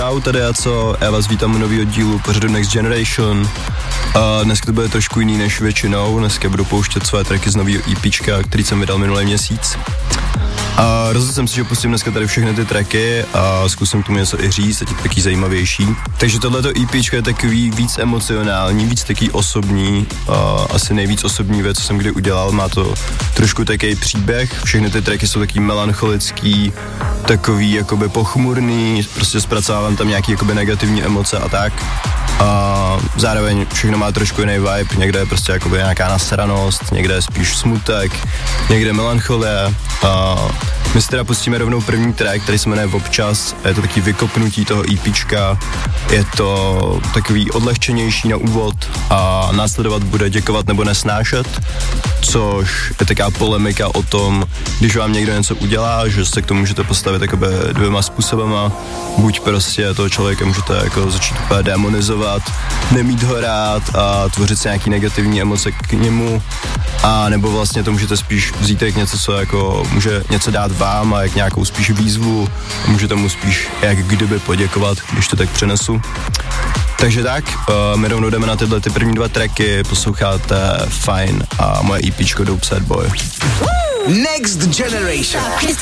čau, tady já vás vítám u nového dílu pořadu Next Generation. Dneska to bude trošku jiný než většinou, dneska budu pouštět své tracky z nového EPčka, který jsem vydal minulý měsíc. Rozhodl jsem si, že pustím dneska tady všechny ty tracky a zkusím k tomu něco i říct, ať je taky zajímavější. Takže tohleto EPčko je takový víc emocionální, víc takový osobní, asi nejvíc osobní věc, co jsem kdy udělal, má to trošku takový příběh, všechny ty tracky jsou takový melancholický, takový jakoby pochmurný, prostě zpracovávám tam nějaký jakoby negativní emoce a tak. A zároveň všechno má trošku jiný vibe, někde je prostě jakoby nějaká nasranost, někde je spíš smutek, někde melancholie. My si teda pustíme rovnou první track, který se jmenuje Občas, je to taky vykopnutí toho EPčka, je to takový odlehčenější na úvod a následovat bude Děkovat nebo nesnášet, což je taková polemika o tom, když vám někdo něco udělá, že se k tomu můžete postavit jakoby dvěma způsobama, buď prostě toho člověka můžete jako začít úplně demonizovat, nemít ho rád a tvořit si nějaký negativní emoce k němu, a nebo vlastně to můžete spíš vzít jak něco, co jako může něco dát vám a jak nějakou spíš výzvu, a můžete mu spíš jak kdyby poděkovat, když to tak přenesu. Takže tak, my rovnou jdeme na tyhle ty první dva tracky, posloucháte Fine a moje EPčko Dope Sad Boy. Next Generation.